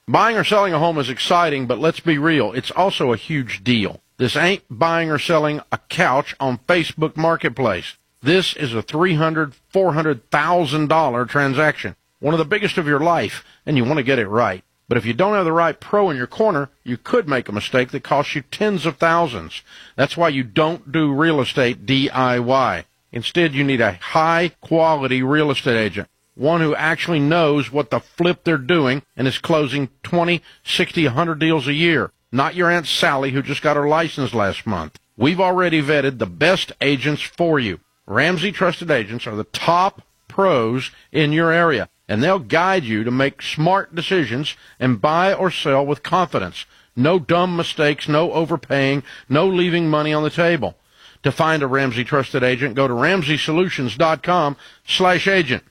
Buying or selling a home is exciting, but let's be real, it's also a huge deal. This ain't buying or selling a couch on Facebook Marketplace. This is a $300,000, $400,000 transaction, one of the biggest of your life, and you want to get it right. But if you don't have the right pro in your corner, you could make a mistake that costs you tens of thousands. That's why you don't do real estate DIY. Instead, you need a high-quality real estate agent, one who actually knows what the flip they're doing and is closing 20, 60, 100 deals a year. Not your Aunt Sally who just got her license last month. We've already vetted the best agents for you. Ramsey Trusted Agents are the top pros in your area, and they'll guide you to make smart decisions and buy or sell with confidence. No dumb mistakes, no overpaying, no leaving money on the table. To find a Ramsey Trusted Agent, go to RamseySolutions.com/agent.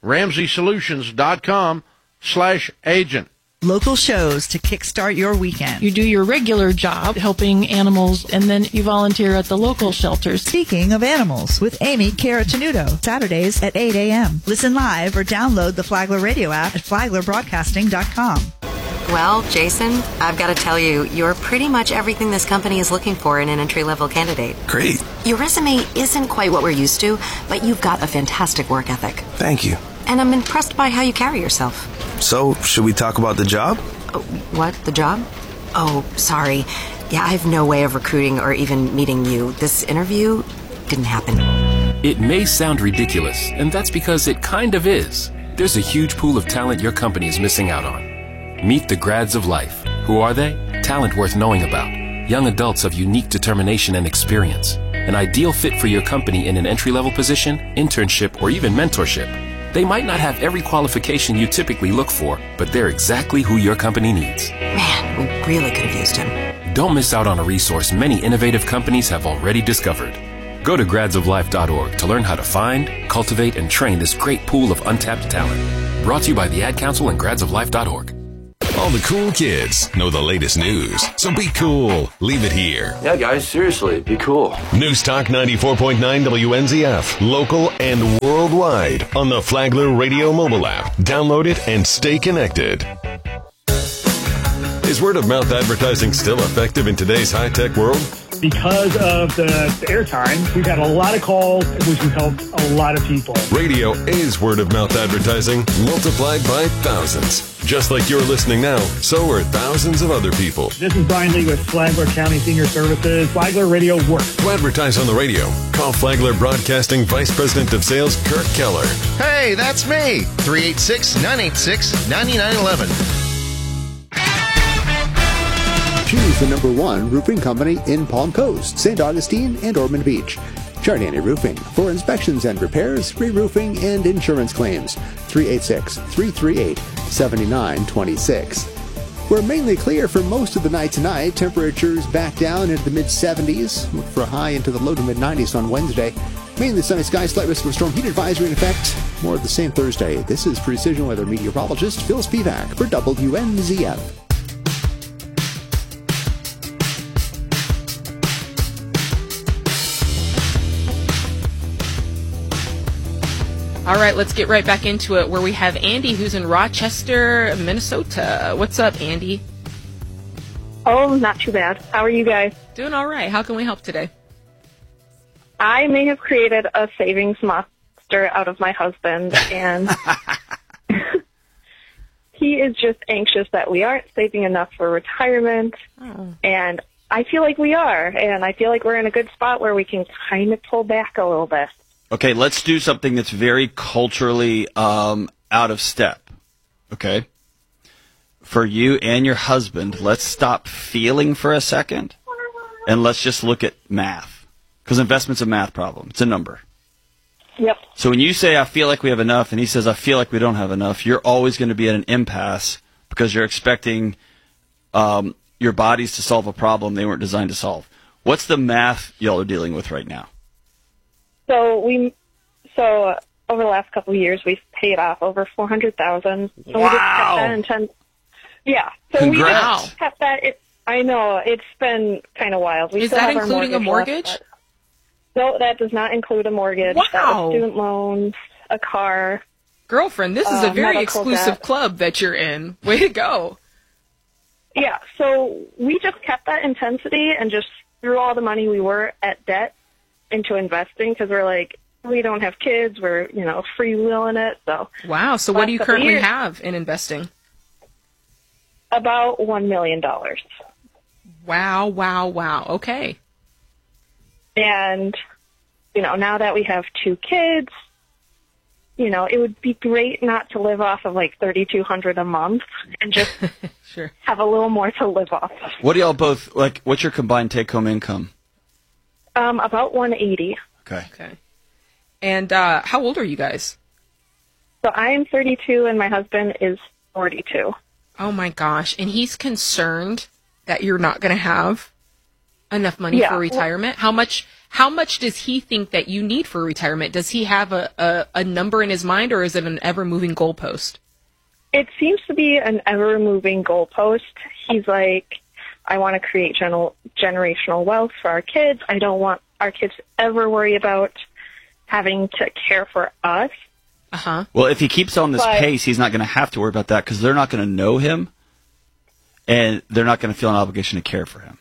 RamseySolutions.com/agent. Local shows to kickstart your weekend. You do your regular job helping animals, and then you volunteer at the local shelters. Speaking of animals, with Amy Caratenuto, Saturdays at 8 a.m. Listen live or download the Flagler Radio app at FlaglerBroadcasting.com. Well, Jason, I've got to tell you, you're pretty much everything this company is looking for in an entry-level candidate. Great. Your resume isn't quite what we're used to, but you've got a fantastic work ethic. Thank you. And I'm impressed by how you carry yourself. So, should we talk about the job? What? The job? Oh, sorry. Yeah, I have no way of recruiting or even meeting you. This interview didn't happen. It may sound ridiculous, and that's because it kind of is. There's a huge pool of talent your company is missing out on. Meet the Grads of Life. Who are they? Talent worth knowing about. Young adults of unique determination and experience. An ideal fit for your company in an entry-level position, internship, or even mentorship. They might not have every qualification you typically look for, but they're exactly who your company needs. Man, we really could have used him. Don't miss out on a resource many innovative companies have already discovered. Go to gradsoflife.org to learn how to find, cultivate, and train this great pool of untapped talent. Brought to you by the Ad Council and gradsoflife.org. All the cool kids know the latest news, so be cool. Leave it here. Yeah, guys, seriously, be cool. News Talk 94.9 WNZF, local and worldwide on the Flagler Radio mobile app. Download it and stay connected. Is word-of-mouth advertising still effective in today's high-tech world? Because of the airtime, we've had a lot of calls, which has helped a lot of people. Radio is word-of-mouth advertising multiplied by thousands. Just like you're listening now, so are thousands of other people. This is Brian Lee with Flagler County Senior Services. Flagler Radio works. To advertise on the radio, call Flagler Broadcasting Vice President of Sales, Kirk Keller. Hey, that's me. 386-986-9911. Choose the #1 roofing company in Palm Coast, St. Augustine, and Ormond Beach. Giardini Roofing for inspections and repairs, re-roofing, and insurance claims. 386-338-7926. We're mainly clear for most of the night tonight. Temperatures back down into the mid-70s. Look for a high into the low to mid-90s on Wednesday. Mainly sunny skies, slight risk of a storm heat advisory in effect. More of the same Thursday. This is Precision Weather meteorologist Phil Spivak for WNZF. All right, let's get right back into it where we have Andy, who's in Rochester, Minnesota. What's up, Andy? Oh, not too bad. How are you guys? Doing all right. How can we help today? I may have created a savings monster out of my husband, and he is just anxious that we aren't saving enough for retirement, and I feel like we are, and I feel like we're in a good spot where we can kind of pull back a little bit. Okay, let's do something that's very culturally out of step, okay? For you and your husband, let's stop feeling for a second, and let's just look at math. Because investment's a math problem. It's a number. Yep. So when you say, I feel like we have enough, and he says, I feel like we don't have enough, you're always going to be at an impasse because you're expecting your bodies to solve a problem they weren't designed to solve. What's the math y'all are dealing with right now? So over the last couple of years, we've paid off over $400,000. So wow! Yeah. So congrats. We just kept that. I know it's been kind of wild. Is that including a mortgage? No, that does not include a mortgage. Wow. That was student loans, a car. Girlfriend, this is a very medical exclusive debt. club that you're in. Way to go. Yeah, so we just kept that intensity and just threw all the money we were at debt into investing because we're like, we don't have kids, we're, freewheeling it. So wow, so what do you currently have in investing? About $1 million. Wow. Okay. And, now that we have 2 kids, it would be great not to live off of like $3,200 a month and just sure. have a little more to live off of. What do y'all both, what's your combined take-home income? About $180. Okay. And how old are you guys? So I'm 32 and my husband is 42. Oh my gosh. And he's concerned that you're not going to have enough money for retirement? How much does he think that you need for retirement? Does he have a number in his mind, or is it an ever-moving goalpost? It seems to be an ever-moving goalpost. He's like, I want to create generational wealth for our kids. I don't want our kids to ever worry about having to care for us. Uh-huh. Well, if he keeps on this pace, he's not going to have to worry about that because they're not going to know him, and they're not going to feel an obligation to care for him.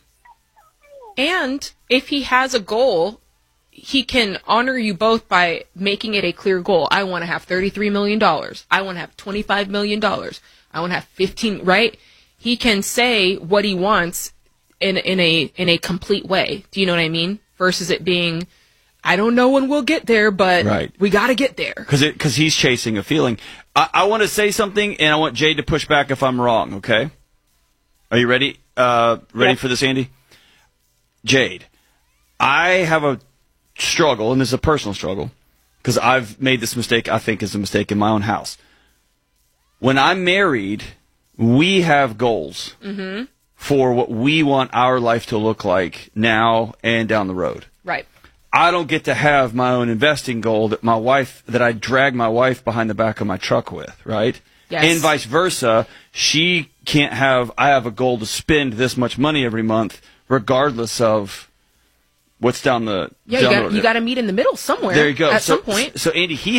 And if he has a goal, he can honor you both by making it a clear goal. I want to have $33 million. I want to have $25 million. I want to have 15, right? He can say what he wants in a complete way. Do you know what I mean? Versus it being, I don't know when we'll get there, but we got to get there. Because he's chasing a feeling. I want to say something, and I want Jade to push back if I'm wrong, okay? Are you ready? Ready for this, Andy? Jade, I have a struggle, and this is a personal struggle, because I've made this mistake, I think is a mistake in my own house. When I'm married, we have goals for what we want our life to look like now and down the road. Right. I don't get to have my own investing goal that I drag my wife behind the back of my truck with, right? Yes. And vice versa. She can't have, I have a goal to spend this much money every month, regardless of what's down the road. You got to meet in the middle somewhere. There you go. At some point. So Andy, he